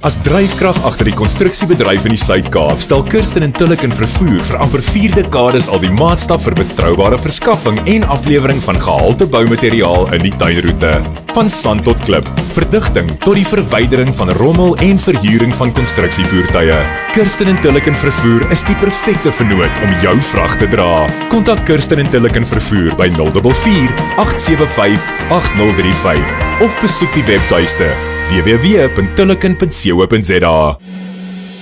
As dryfkrag agter die konstruksiebedryf in die Suid-Kaap, stel Kirsten en Tulloch Vervoer vir amper 4 dekades al die maatstaf vir betroubare verskaffing en aflewering van gehalte boumateriaal in die tuinroete. Van sand tot klip, verdigting tot die verwydering van rommel en verhuuring van konstruksievoertuie. Kirsten en Tulloch Vervoer is die perfekte vennoot om jou vrag te dra. Kontak Kirsten en Tulloch Vervoer by 044 875 8035 of besoek die webtuiste www.tullochen.co.za.